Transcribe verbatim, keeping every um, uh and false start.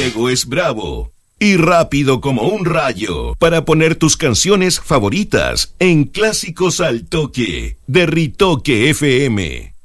Diego es bravo y rápido como un rayo para poner tus canciones favoritas en Clásicos al Toque de Ritoque F M.